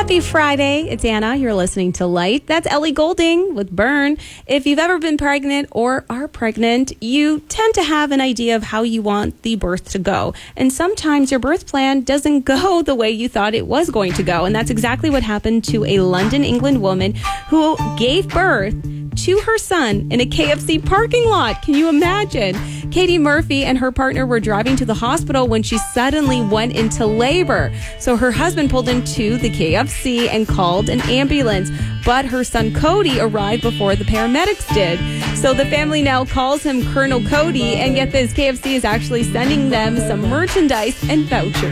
Happy Friday. It's Anna. You're listening to Light. That's Ellie Goulding with Burn. If you've ever been pregnant or are pregnant, you tend to have an idea of how you want the birth to go. And sometimes your birth plan doesn't go the way you thought it was going to go. And that's exactly what happened to a London, England woman who gave birth to her son in a KFC parking lot. Can you imagine? Katie Murphy and her partner were driving to the hospital when she suddenly went into labor. So her husband pulled into the KFC and called an ambulance. But her son Cody arrived before the paramedics did. So the family now calls him Colonel Cody. And get this, KFC is actually sending them some merchandise and vouchers.